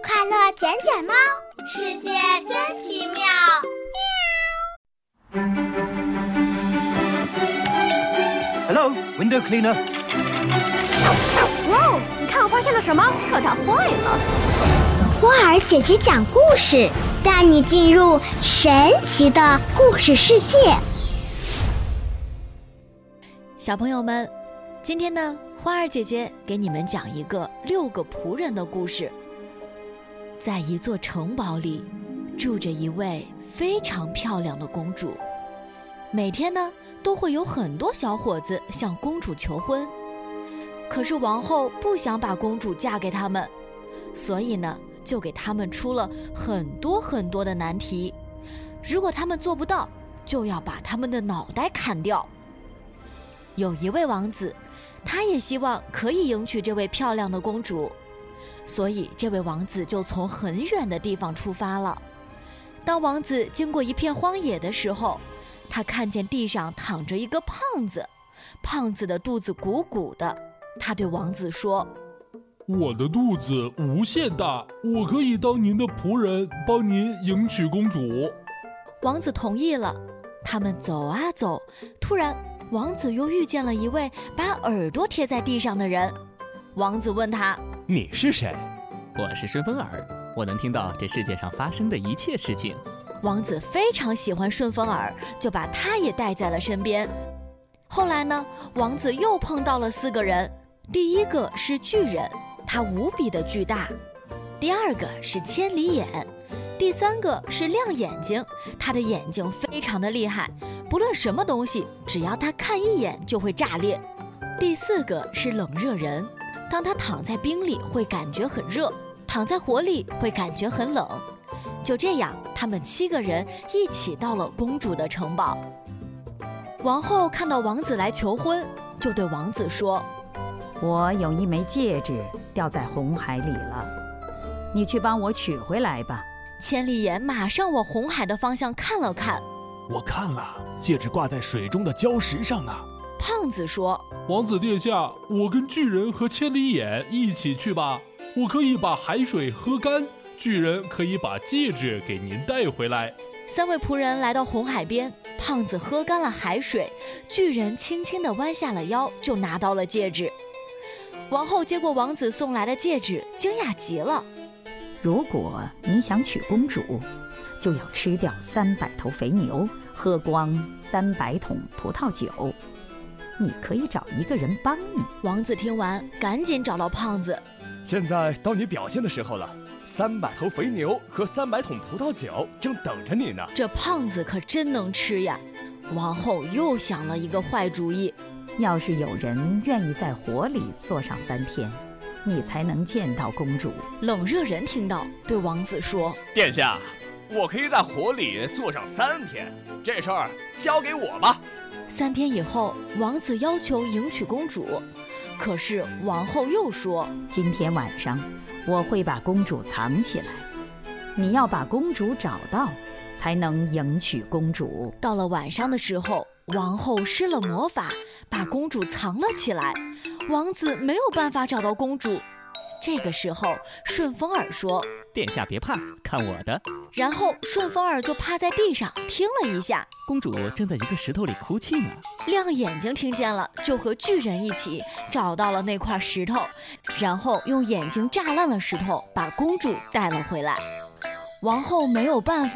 快乐捡捡猫， 世界真奇妙。 Hello, window cleaner. 哇，你看我发现了什么？可它坏了。 花儿姐姐讲故事，带你进入神奇的故事世界。 小朋友们，今天呢，花儿姐姐给你们讲一个6个仆人的故事。在一座城堡里，住着一位非常漂亮的公主。每天呢，都会有很多小伙子向公主求婚。可是王后不想把公主嫁给他们，所以呢，就给他们出了很多的难题。如果他们做不到，就要把他们的脑袋砍掉。有一位王子，他也希望可以迎娶这位漂亮的公主，所以这位王子就从很远的地方出发了。当王子经过一片荒野的时候，他看见地上躺着一个胖子，胖子的肚子鼓鼓的。他对王子说： 我的肚子无限大，我可以当您的仆人，帮您迎娶公主。 王子同意了。他们走啊走，突然王子又遇见了一位把耳朵贴在地上的人。王子问他： 你是谁？我是顺风耳，我能听到这世界上发生的一切事情。 王子非常喜欢顺风耳，就把他也带在了身边。后来呢，王子又碰到了4个人。第一个是巨人，他无比的巨大；第二个是千里眼；第3个是亮眼睛，他的眼睛非常的厉害，不论什么东西，只要他看一眼就会炸裂；第4个是冷热人，当他躺在冰里会感觉很热，躺在火里会感觉很冷。就这样，他们7个人一起到了公主的城堡。王后看到王子来求婚，就对王子说： 我有一枚戒指掉在红海里了，你去帮我取回来吧。 千里眼马上往红海的方向看了看， 我看了，戒指挂在水中的礁石上呢。 胖子说： 王子殿下，我跟巨人和千里眼一起去吧，我可以把海水喝干，巨人可以把戒指给您带回来。 3位仆人来到红海边，胖子喝干了海水，巨人轻轻地弯下了腰，就拿到了戒指。王后接过王子送来的戒指，惊讶极了。 如果你想娶公主，就要吃掉300头肥牛，喝光300桶葡萄酒。你可以找一个人帮你。 王子听完，赶紧找到胖子。 现在到你表现的时候了，300头肥牛和300桶葡萄酒正等着你呢。 这胖子可真能吃呀！王后又想了一个坏主意。 要是有人愿意在火里坐上3天，你才能见到公主。 冷热人听到，对王子说： 殿下，我可以在火里坐上3天，这事儿交给我吧。 3天以后，王子要求迎娶公主，可是王后又说： 今天晚上我会把公主藏起来，你要把公主找到，才能迎娶公主。 到了晚上的时候，王后施了魔法，把公主藏了起来。王子没有办法找到公主。这个时候，顺风耳说： 殿下别怕，看我的。 然后顺风耳就趴在地上听了一下， 公主正在一个石头里哭泣呢。 亮眼睛听见了，就和巨人一起找到了那块石头，然后用眼睛炸烂了石头，把公主带了回来。王后没有办法